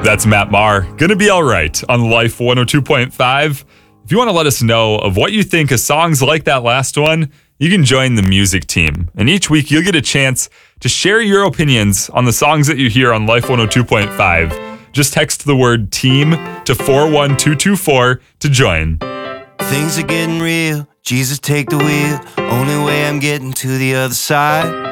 That's Matt Maher. Gonna Be Alright on Life 102.5. If you want to let us know of what you think of songs like that last one, you can join the music team. And each week you'll get a chance to share your opinions on the songs that you hear on Life 102.5. Just text the word team to 41224 to join. Things are getting real. Jesus, take the wheel. Only way I'm getting to the other side.